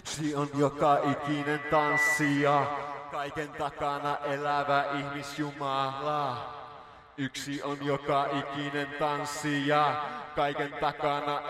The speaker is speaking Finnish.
Yksi on joka ikinen tanssija, kaiken takana elävä ihmisjumala. Yksi on joka ikinen tanssija, kaiken takana